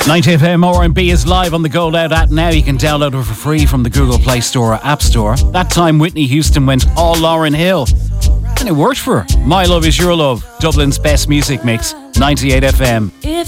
90FM R&B is live on the Gold Out app now. You can download it for free from the Google Play Store or App Store. That time Whitney Houston went all Lauryn Hill. And it worked for her. My Love Is Your Love, Dublin's best music mix, 98FM.